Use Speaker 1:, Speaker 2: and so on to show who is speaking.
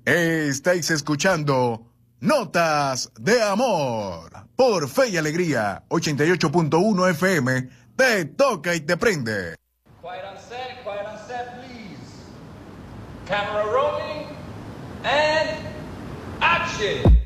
Speaker 1: Estáis escuchando Notas de Amor por Fe y Alegría 88.1 FM. Te toca y te prende.
Speaker 2: Quiet on set, please. Camera rolling and action.